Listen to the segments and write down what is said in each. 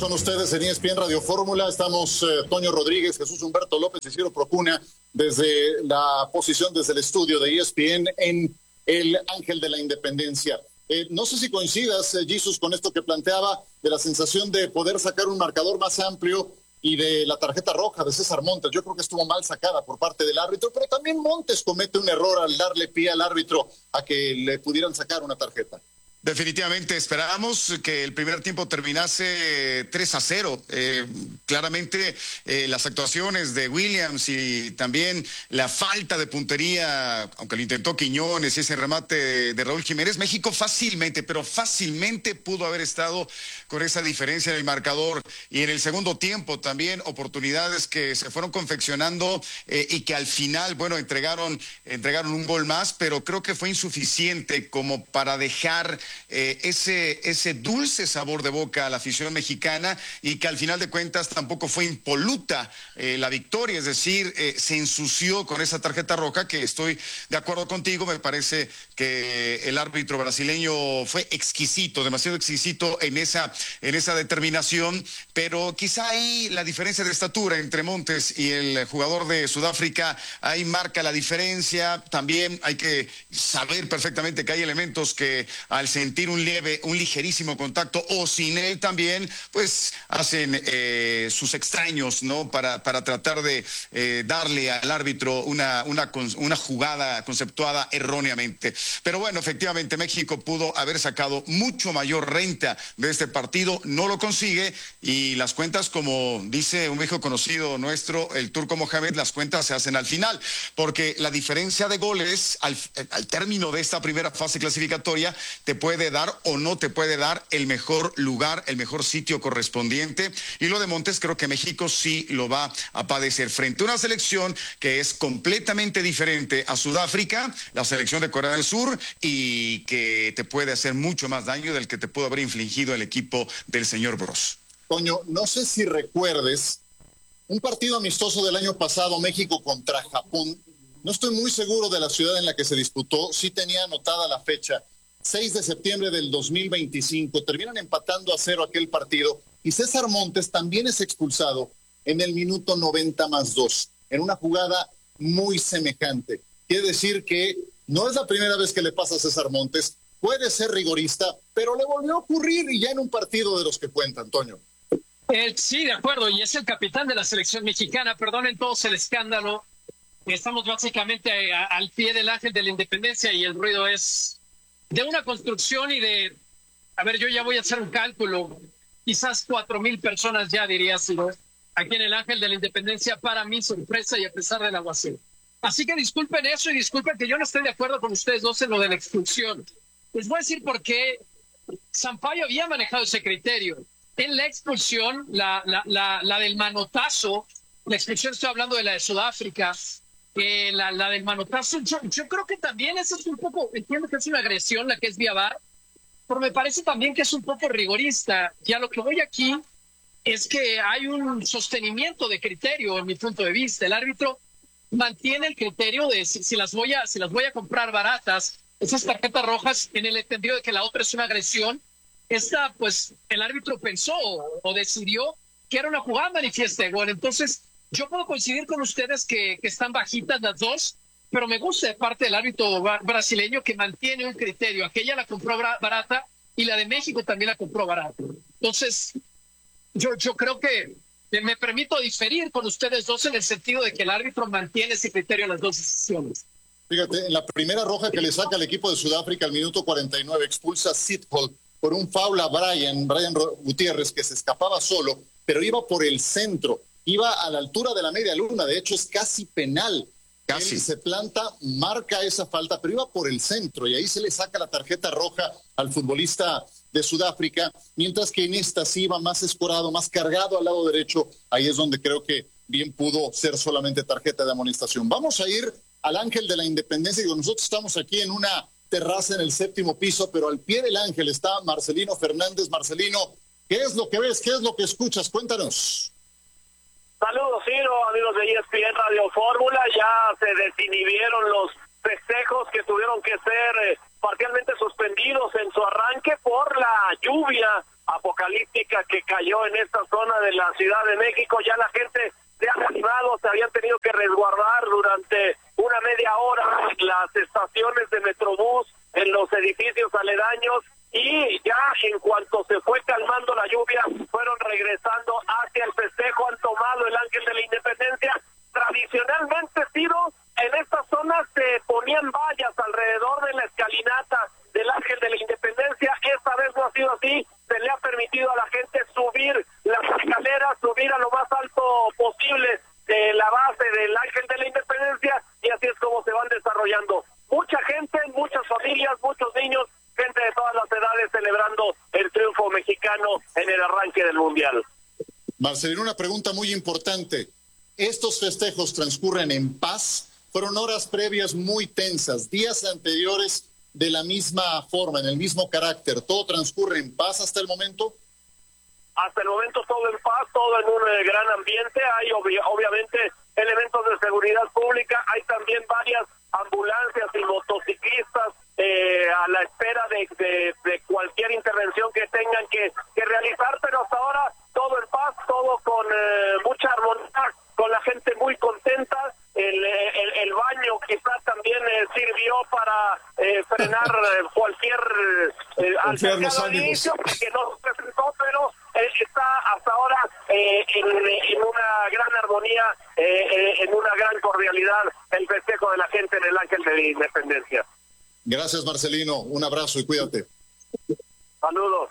con ustedes en ESPN Radio Fórmula. Estamos Toño Rodríguez, Jesús Humberto López y Ciro Procuna desde la posición, desde el estudio de ESPN en el Ángel de la Independencia. No sé si coincidas, Jesús, con esto que planteaba de la sensación de poder sacar un marcador más amplio y de la tarjeta roja de César Montes. Yo creo que estuvo mal sacada por parte del árbitro, pero también Montes comete un error al darle pie al árbitro a que le pudieran sacar una tarjeta. Definitivamente esperábamos que el primer tiempo terminase 3-0. Claramente las actuaciones de Williams y también la falta de puntería, aunque lo intentó Quiñones y ese remate de Raúl Jiménez, México fácilmente pudo haber estado con esa diferencia en el marcador. Y en el segundo tiempo también oportunidades que se fueron confeccionando y que al final, bueno, entregaron un gol más, pero creo que fue insuficiente como para dejar ese dulce sabor de boca a la afición mexicana, y que al final de cuentas tampoco fue impoluta la victoria, es decir, se ensució con esa tarjeta roja, que estoy de acuerdo contigo. Me parece que el árbitro brasileño fue exquisito, demasiado exquisito en esa determinación, pero quizá ahí la diferencia de estatura entre Montes y el jugador de Sudáfrica, ahí marca la diferencia. También hay que saber perfectamente que hay elementos que al sentir un ligerísimo contacto o sin él también, pues hacen sus extraños, ¿no? Para tratar de darle al árbitro una jugada conceptuada erróneamente. Pero bueno, efectivamente México pudo haber sacado mucho mayor renta de este partido, no lo consigue, y las cuentas, como dice un viejo conocido nuestro, el Turco Mohamed, las cuentas se hacen al final, porque la diferencia de goles al término de esta primera fase clasificatoria te puede dar o no te puede dar el mejor lugar, el mejor sitio correspondiente. Y lo de Montes, creo que México sí lo va a padecer frente a una selección que es completamente diferente a Sudáfrica, la selección de Corea del Sur, y que te puede hacer mucho más daño del que te pudo haber infligido el equipo del señor Bros. Toño, no sé si recuerdes un partido amistoso del año pasado, México contra Japón. No estoy muy seguro de la ciudad en la que se disputó, sí tenía anotada la fecha, 6 de septiembre del 2025, terminan empatando a 0 aquel partido, y César Montes también es expulsado en el minuto 90+2, en una jugada muy semejante. Quiere decir que no es la primera vez que le pasa a César Montes, puede ser rigorista, pero le volvió a ocurrir, y ya en un partido de los que cuentan, Toño. Sí, de acuerdo, y es el capitán de la selección mexicana. Perdonen todos el escándalo, estamos básicamente al pie del Ángel de la Independencia y el ruido es de una construcción y de, a ver, yo ya voy a hacer un cálculo, quizás 4,000 personas ya, diría, aquí en el Ángel de la Independencia, para mi sorpresa y a pesar del aguacero. Así que disculpen eso y disculpen que yo no estoy de acuerdo con ustedes dos en lo de la expulsión. Les voy a decir por qué Sampaio había manejado ese criterio. En la expulsión, la del manotazo, la expulsión, estoy hablando de la de Sudáfrica, la del manotazo, yo creo que también eso es un poco, entiendo que es una agresión la que es vía VAR, pero me parece también que es un poco rigorista. Ya lo que voy aquí es que hay un sostenimiento de criterio en mi punto de vista. El árbitro mantiene el criterio de si las voy a comprar baratas, esas tarjetas rojas, en el entendido de que la otra es una agresión. Esta, pues, el árbitro pensó o decidió que era una jugada manifiesta de gol. Entonces, yo puedo coincidir con ustedes que están bajitas las dos, pero me gusta de parte del árbitro brasileño que mantiene un criterio. Aquella la compró barata y la de México también la compró barata. Entonces, yo creo que me permito diferir con ustedes dos en el sentido de que el árbitro mantiene ese criterio en las dos decisiones. Fíjate, en la primera roja que le saca al equipo de Sudáfrica al minuto 49, expulsa a Sithole por un foul a Brian Gutiérrez, que se escapaba solo, pero iba por el centro, iba a la altura de la media luna, de hecho es casi penal. Casi. Él se planta, marca esa falta, pero iba por el centro, y ahí se le saca la tarjeta roja al futbolista de Sudáfrica, mientras que en esta sí iba más escorado, más cargado al lado derecho. Ahí es donde creo que bien pudo ser solamente tarjeta de amonestación. Vamos a ir al Ángel de la Independencia, y nosotros estamos aquí en una terraza en el 7º piso, pero al pie del Ángel está Marcelino Fernández. Marcelino, ¿qué es lo que ves? ¿Qué es lo que escuchas? Cuéntanos. Saludos, Ciro, amigos de ESPN Radio Fórmula. Ya se desinhibieron los festejos que tuvieron que ser parcialmente suspendidos en su arranque por la lluvia apocalíptica que cayó en esta zona de la Ciudad de México. Ya la gente se ha animado, se habían tenido que resguardar durante una media hora las estaciones de Metrobús en los edificios aledaños, y ya en cuanto se fue calmando la lluvia, fueron regresando hacia el festejo, han tomado el Ángel de la Independencia. Tradicionalmente, Ciro, en esta zona se ponían vallas alrededor de la escalinata del Ángel de la Independencia. Esta vez no ha sido así, se le ha permitido a la gente subir las escaleras, subir a lo más alto posible de la base del Ángel de la Independencia, y así es como se van desarrollando. Mucha gente, muchas familias, muchos niños, gente de todas las edades celebrando el triunfo mexicano en el arranque del Mundial. Marcelino, una pregunta muy importante. ¿Estos festejos transcurren en paz? Fueron horas previas muy tensas, días anteriores de la misma forma, en el mismo carácter. ¿Todo transcurre en paz hasta el momento? Hasta el momento todo en paz, todo en un gran ambiente. Hay obviamente elementos de seguridad pública, hay también varias ambulancias y motociclistas a la espera de cualquier intervención que tengan que realizar, pero hasta ahora todo en paz, todo con mucha armonía, con la gente muy contenta. El baño quizás también sirvió para frenar cualquier altercado al inicio, que no se presentó, pero está hasta ahora en una gran armonía, en una gran cordialidad, el festejo de la gente en el Ángel de la Independencia. Gracias, Marcelino. Un abrazo y cuídate. Saludos.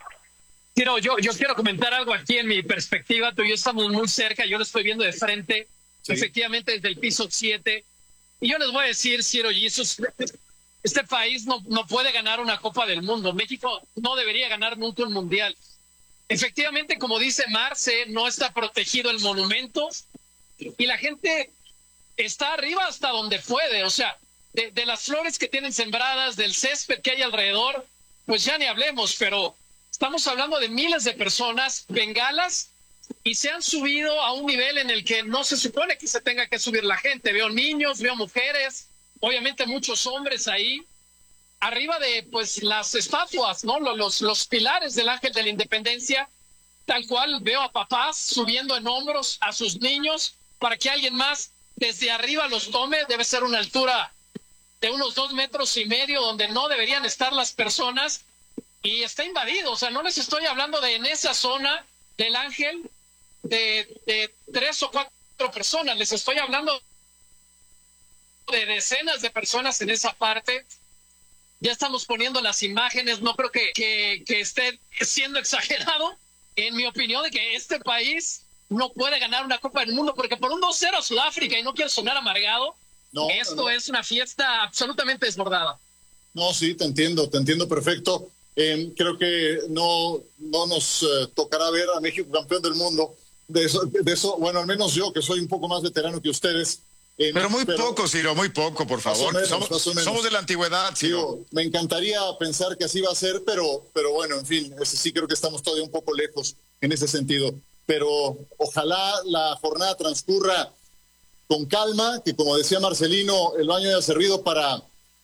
Yo quiero comentar algo aquí en mi perspectiva. Tú y yo estamos muy cerca, yo lo estoy viendo de frente, sí, efectivamente desde el piso 7. Y yo les voy a decir, Ciro y Jesus, este país no puede ganar una Copa del Mundo. México no debería ganar nunca un mundial. Efectivamente, como dice Marce, no está protegido el monumento y la gente está arriba hasta donde puede. O sea, de las flores que tienen sembradas, del césped que hay alrededor, pues ya ni hablemos, pero estamos hablando de miles de personas, bengalas, y se han subido a un nivel en el que no se supone que se tenga que subir la gente. Veo niños, veo mujeres, obviamente muchos hombres ahí, arriba de pues las estatuas, ¿no? Los pilares del Ángel de la Independencia, tal cual veo a papás subiendo en hombros a sus niños para que alguien más desde arriba los tome. Debe ser una altura de unos 2,5 metros, donde no deberían estar las personas, y está invadido. O sea, no les estoy hablando de en esa zona del Ángel de 3 o 4 personas, les estoy hablando de decenas de personas en esa parte. Ya estamos poniendo las imágenes, no creo que esté siendo exagerado, en mi opinión, de que este país no puede ganar una Copa del Mundo, porque por un 2-0 a Sudáfrica, y no quiero sonar amargado, esto es una fiesta absolutamente desbordada. No, sí, te entiendo perfecto. Creo que no nos tocará ver a México campeón del mundo. De eso, bueno, al menos yo, que soy un poco más veterano que ustedes. Pero muy poco, Ciro, muy poco, por favor. Somos de la antigüedad, Ciro. Me encantaría pensar que así va a ser, pero bueno, en fin, sí creo que estamos todavía un poco lejos en ese sentido. Pero ojalá la jornada transcurra con calma, que como decía Marcelino, el baño haya servido para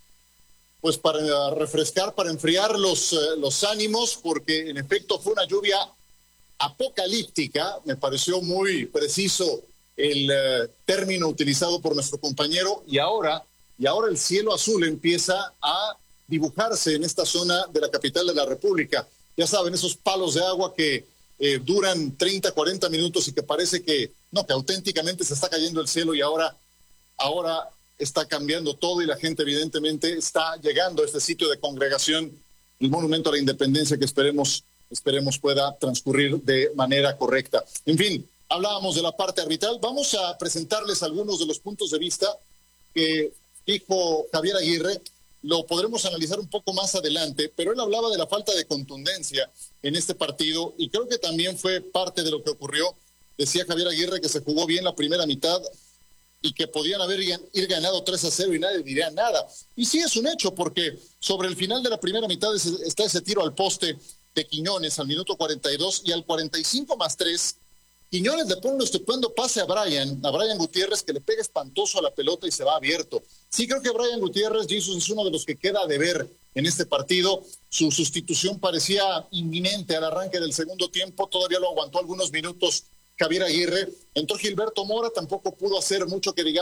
refrescar, para enfriar los ánimos, porque en efecto fue una lluvia apocalíptica. Me pareció muy preciso el término utilizado por nuestro compañero, y ahora el cielo azul empieza a dibujarse en esta zona de la capital de la República. Ya saben, esos palos de agua que duran 30, 40 minutos y que parece que auténticamente se está cayendo el cielo, y ahora está cambiando todo, y la gente evidentemente está llegando a este sitio de congregación, el Monumento a la Independencia, que esperemos pueda transcurrir de manera correcta. En fin, hablábamos de la parte arbitral. Vamos a presentarles algunos de los puntos de vista que dijo Javier Aguirre. Lo podremos analizar un poco más adelante, pero él hablaba de la falta de contundencia en este partido, y creo que también fue parte de lo que ocurrió. Decía Javier Aguirre que se jugó bien la primera mitad y que podían ir ganado 3-0 y nadie diría nada. Y sí, es un hecho, porque sobre el final de la primera mitad está ese tiro al poste de Quiñones al minuto 42, y al 45+3, Quiñones le pone un estupendo pase a Brian Gutiérrez, que le pega espantoso a la pelota y se va abierto. Sí, creo que Brian Gutiérrez, Jesus, es uno de los que queda de ver en este partido. Su sustitución parecía inminente al arranque del segundo tiempo, todavía lo aguantó algunos minutos Javier Aguirre. Entró Gilberto Mora, tampoco pudo hacer mucho que digamos.